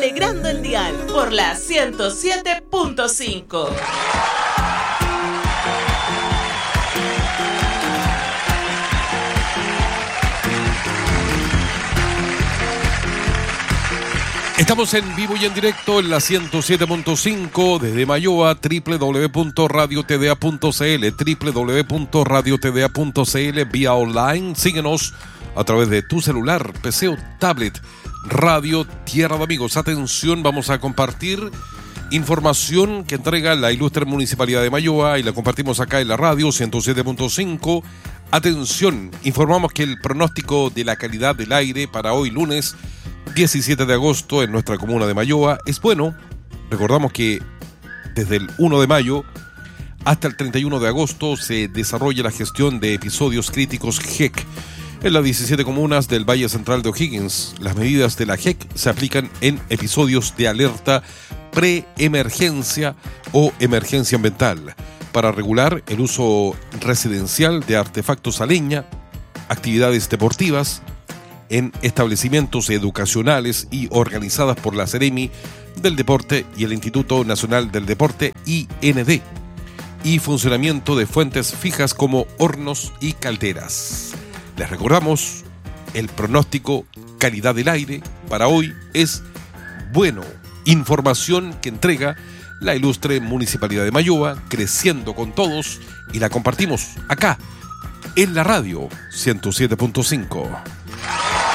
alegrando el dial por la 107.5. Estamos en vivo y en directo en la 107.5 desde Mayoa, www.radiotda.cl, www.radiotda.cl, vía online. Síguenos a través de tu celular, PC o tablet. Radio Tierra de Amigos. Atención, vamos a compartir información que entrega la ilustre Municipalidad de Mayoa y la compartimos acá en la radio 107.5. Atención, informamos que el pronóstico de la calidad del aire para hoy lunes 17 de agosto en nuestra comuna de Mayoa es bueno. Recordamos que desde el 1 de mayo hasta el 31 de agosto se desarrolla la gestión de episodios críticos GEC en las 17 comunas del Valle Central de O'Higgins. Las medidas de la GEC se aplican en episodios de alerta preemergencia o emergencia ambiental para regular el uso residencial de artefactos a leña, actividades deportivas, en establecimientos educacionales y organizadas por la Seremi del Deporte y el Instituto Nacional del Deporte, IND, y funcionamiento de fuentes fijas como hornos y calderas. Les recordamos, el pronóstico calidad del aire para hoy es bueno. Información que entrega la ilustre Municipalidad de Mayoa, creciendo con todos, y la compartimos acá en la radio 107.5.